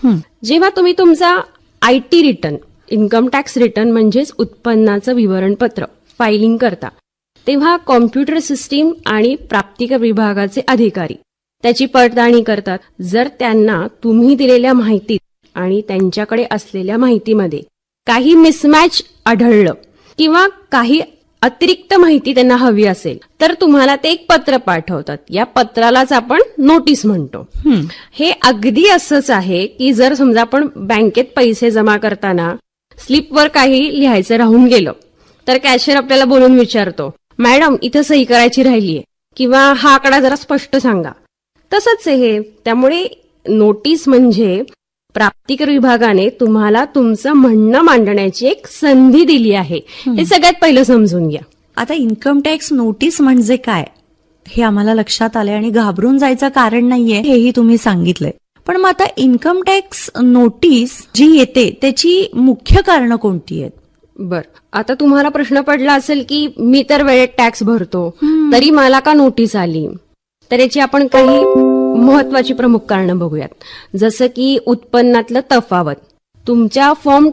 जेव्हा तुम्ही तुमचा IT return, income tax return म्हणजेच उत्पन्नाचं विवरणपत्र फायलिंग करता, तेव्हा कॉम्प्युटर सिस्टीम आणि प्राप्तिकर विभागाचे अधिकारी त्याची पडताळणी करतात. जर त्यांना तुम्ही दिलेल्या माहितीत आणि त्यांच्याकडे असलेल्या माहितीमध्ये काही मिसमॅच आढळलं किंवा काही अतिरिक्त माहिती त्यांना हवी असेल तर तुम्हाला ते एक पत्र पाठवतात. या पत्रालाच आपण नोटीस म्हणतो. हे अगदी असंच आहे की जर समजा आपण बँकेत पैसे जमा करताना स्लिपवर काही लिहायचं राहून गेलं तर कॅशियर आपल्याला बोलून विचारतो, मॅडम इथं सही करायची राहिलीये किंवा हा आकडा जरा स्पष्ट सांगा. तसंच आहे हे. त्यामुळे नोटीस म्हणजे प्राप्तिकर विभागाने तुम्हाला तुमचं म्हणणं मांडण्याची एक संधी दिली आहे. हे सगळ्यात पहिलं समजून घ्या. आता इन्कम टॅक्स नोटीस म्हणजे काय हे आम्हाला लक्षात आलंय आणि घाबरून जायचं कारण नाहीये हेही तुम्ही सांगितलंय. पण मग आता इन्कम टॅक्स नोटीस जी येते त्याची मुख्य कारणं कोणती आहेत? बर, आता तुम्हाला प्रश्न पडला असेल की मी तर वेळेत टॅक्स भरतो तरी मला का नोटीस आली. तर याची आपण काही महत्वाची प्रमुख कारणं बघूयात. जसं की उत्पन्नातलं तफावत, तुमच्या फॉर्म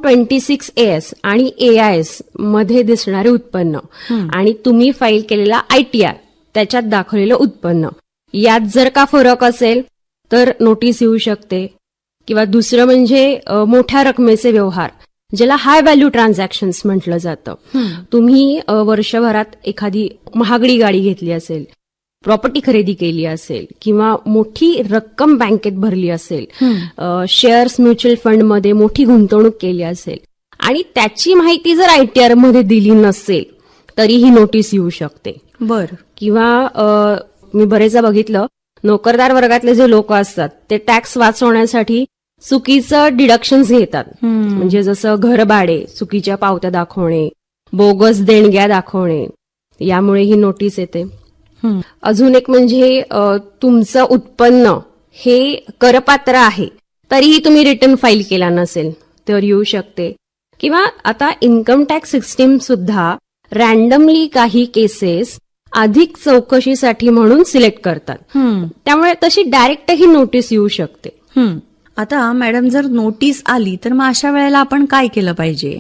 26AS आणि AIS मध्ये दिसणारे उत्पन्न आणि तुम्ही फाईल केलेला ITR त्याच्यात दाखवलेलं उत्पन्न, यात जर का फरक असेल तर नोटीस येऊ शकते. किंवा दुसरं म्हणजे मोठ्या रकमेचे व्यवहार, ज्याला हाय व्हॅल्यू ट्रान्झॅक्शन्स म्हटलं जातं. तुम्ही वर्षभरात एखादी महागडी गाडी घेतली असेल, प्रॉपर्टी खरेदी केली असेल किंवा मोठी रक्कम बँकेत भरली असेल, शेअर्स म्युच्युअल फंडमध्ये मोठी गुंतवणूक केली असेल आणि त्याची माहिती जर ITR मध्ये दिली नसेल तरीही नोटीस येऊ शकते. बर. किंवा मी बरेचदा बघितलं, नोकरदार वर्गातले जे लोक असतात ते टॅक्स वाचवण्यासाठी चुकीचं डिडक्शन्स घेतात. म्हणजे जसं घरभाडे, चुकीच्या पावत्या दाखवणे, बोगस देणग्या दाखवणे, यामुळे ही नोटीस येते. अजून एक म्हणजे तुमचं उत्पन्न हे करपात्र आहे तरीही तुम्ही रिटर्न फाईल केला नसेल तर येऊ शकते. किंवा आता इन्कम टॅक्स सिस्टीम सुद्धा रॅन्डमली काही केसेस अधिक चौकशीसाठी म्हणून सिलेक्ट करतात. त्यामुळे तशी डायरेक्ट ही नोटीस येऊ शकते. आता मॅडम जर नोटीस आली तर मग अशा वेळेला आपण काय केलं पाहिजे?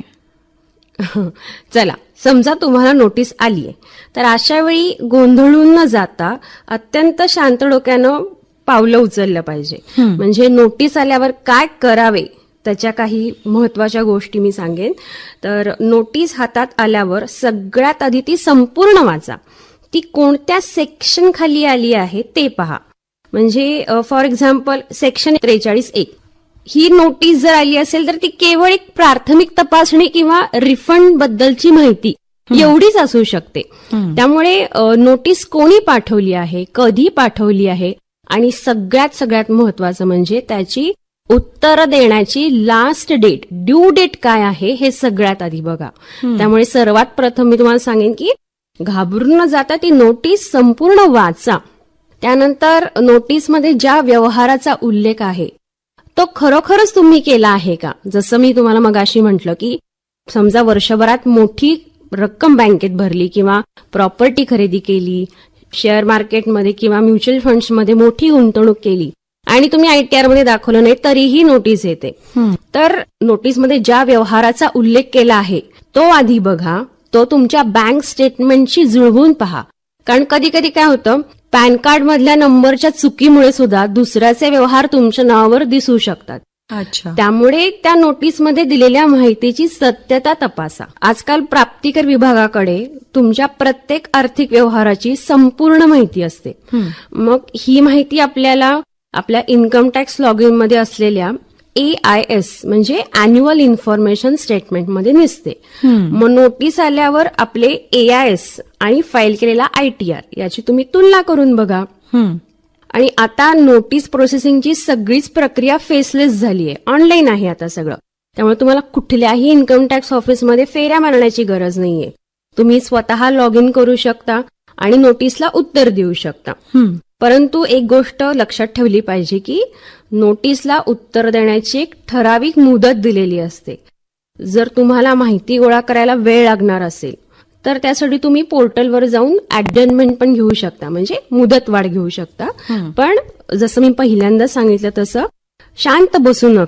चला, समजा तुम्हाला नोटीस आलीये तर अशा वेळी गोंधळून न जाता अत्यंत शांत डोक्यानं पावलं उचललं पाहिजे. म्हणजे नोटीस आल्यावर काय करावे त्याच्या काही महत्वाच्या गोष्टी मी सांगेन. तर नोटीस हातात आल्यावर सगळ्यात आधी ती संपूर्ण वाचा. ती कोणत्या सेक्शन खाली आली आहे ते पहा. म्हणजे for example section 43(1) he notice जर आली असेल तर ती केवळ एक प्राथमिक तपासणी किंवा रिफंड बद्दलची माहिती एवढीच असू शकते. त्यामुळे नोटीस कोणी पाठवली आहे, कधी पाठवली आहे आणि सगळ्यात महत्वाचं म्हणजे त्याची उत्तर देण्याची लास्ट डेट, ड्यू डेट काय आहे हे सगळ्यात आधी बघा. त्यामुळे सर्वात प्रथम मी तुम्हाला सांगेन की घाबरून न जाता ती नोटीस संपूर्ण वाचा. त्यानंतर नोटीसमध्ये ज्या व्यवहाराचा उल्लेख आहे तो खरोखरच तुम्ही केला आहे का. जसं मी तुम्हाला मगाशी म्हटलं की समजा वर्षभरात मोठी रक्कम बँकेत भरली किंवा प्रॉपर्टी खरेदी केली, शेअर मार्केटमध्ये किंवा म्युच्युअल फंड्समध्ये मोठी गुंतवणूक केली आणि तुम्ही ITR मध्ये दाखवलं नाही तरीही नोटीस येते. तर नोटीसमध्ये ज्या व्यवहाराचा उल्लेख केला आहे तो आधी बघा. तो तुमच्या बँक स्टेटमेंटशी जुळवून पहा. कारण कधी कधी काय होतं, पॅन कार्ड मधल्या नंबरच्या चुकीमुळे सुद्धा दुसऱ्याचे व्यवहार तुमच्या नावावर दिसू शकतात. अच्छा. त्यामुळे त्या नोटीसमध्ये दिलेल्या माहितीची सत्यता तपासा. आजकाल प्राप्तिकर विभागाकडे तुमच्या प्रत्येक आर्थिक व्यवहाराची संपूर्ण माहिती असते. मग ही माहिती आपल्याला आपल्या इन्कम टॅक्स लॉगिन मध्ये असलेल्या AIS म्हणजे अॅन्युअल इन्फॉर्मेशन स्टेटमेंट मध्ये दिसते. मग नोटीस आल्यावर आपले AIS आणि फाईल केलेला ITR याची तुम्ही तुलना करून बघा. आणि आता नोटीस प्रोसेसिंगची सगळीच प्रक्रिया फेसलेस झाली आहे, ऑनलाईन आहे आता सगळं. त्यामुळे तुम्हाला कुठल्याही इन्कम टॅक्स ऑफिसमध्ये फेऱ्या मारण्याची गरज नाहीये. तुम्ही स्वतः लॉग इन करू शकता आणि नोटीसला उत्तर देऊ शकता. परंतु एक गोष्ट लक्षात ठेवली पाहिजे की नोटीसला उत्तर देण्याची एक ठराविक मुदत दिलेली असते. जर तुम्हाला माहिती गोळा करायला वेळ लागणार असेल तर त्यासाठी तुम्ही पोर्टलवर जाऊन ऍडजमेंट पण घेऊ शकता, म्हणजे मुदतवाढ घेऊ शकता. पण जसं मी पहिल्यांदा सांगितलं तसं शांत बसू नका.